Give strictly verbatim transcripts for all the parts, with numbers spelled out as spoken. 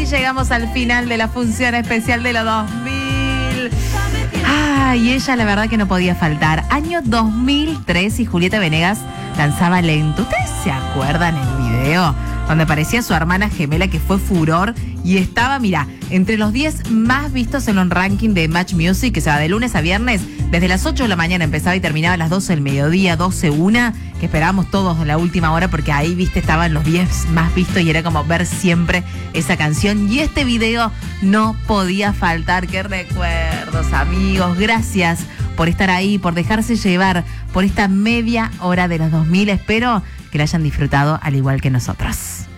llegamos al final de la función especial de los dos mil. Ah, y ella la verdad que no podía faltar. Año dos mil tres y Julieta Venegas danzaba lento. ¿Ustedes se acuerdan el video? Donde aparecía su hermana gemela que fue furor y estaba, mira, entre los diez más vistos en un ranking de Match Music, que se va de lunes a viernes, desde las ocho de la mañana empezaba y terminaba a las doce del mediodía, doce, una, que esperábamos todos la última hora porque ahí, viste, estaban los diez más vistos y era como ver siempre esa canción. Y este video no podía faltar. Qué recuerdos, amigos. Gracias por estar ahí, por dejarse llevar por esta media hora de los dos mil. Espero que la hayan disfrutado al igual que nosotros.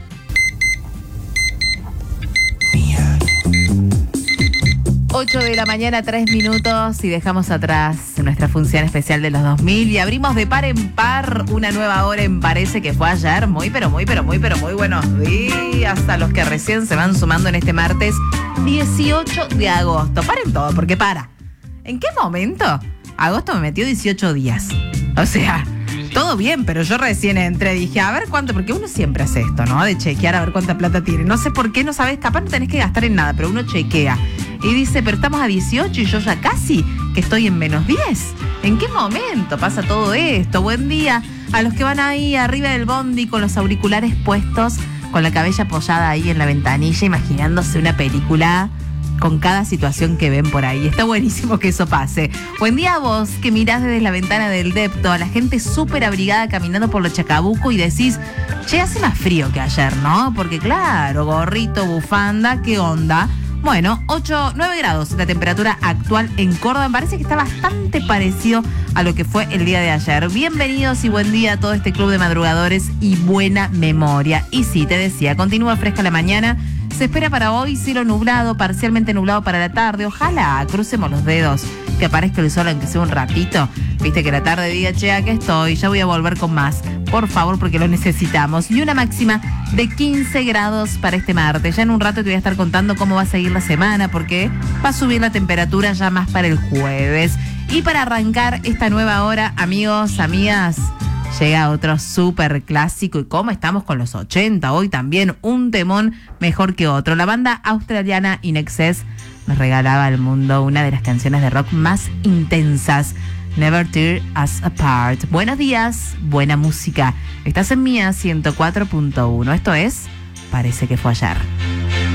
ocho de la mañana, tres minutos, y dejamos atrás nuestra función especial de los dos mil y abrimos de par en par una nueva hora en Parece que fue ayer. Muy, pero muy, pero muy, pero muy buenos días a los que recién se van sumando en este martes dieciocho de agosto. Paren todo, porque para. ¿En qué momento agosto me metió dieciocho días? O sea, todo bien, pero yo recién entré, dije, a ver cuánto, porque uno siempre hace esto, ¿no? De chequear a ver cuánta plata tiene. No sé por qué, no sabes, capaz no tenés que gastar en nada, pero uno chequea. Y dice, pero estamos a dieciocho y yo ya casi que estoy en menos diez. ¿En qué momento pasa todo esto? Buen día a los que van ahí arriba del bondi con los auriculares puestos, con la cabeza apoyada ahí en la ventanilla, imaginándose una película con cada situación que ven por ahí. Está buenísimo que eso pase. Buen día a vos que mirás desde la ventana del depto a la gente súper abrigada caminando por los Chacabuco y decís, che, hace más frío que ayer, ¿no? Porque claro, gorrito, bufanda, ¿qué onda? Bueno, ocho, nueve grados la temperatura actual en Córdoba. Me parece que está bastante parecido a lo que fue el día de ayer. Bienvenidos y buen día a todo este club de madrugadores y buena memoria. Y sí, te decía, continúa fresca la mañana. Se espera para hoy cielo nublado, parcialmente nublado para la tarde. Ojalá, crucemos los dedos, que aparezca el sol aunque sea un ratito. Viste que la tarde diga, che, aquí estoy, ya voy a volver con más. Por favor, porque lo necesitamos. Y una máxima de quince grados para este martes. Ya en un rato te voy a estar contando cómo va a seguir la semana, porque va a subir la temperatura ya más para el jueves. Y para arrancar esta nueva hora, amigos, amigas, llega otro súper clásico. ¿Y cómo estamos con los ochenta? Hoy también un temón mejor que otro. La banda australiana In Excess nos regalaba al mundo una de las canciones de rock más intensas, Never Tear Us Apart. Buenos días, buena música. Estás en Mía ciento cuatro punto uno. Esto es Parece que fue ayer.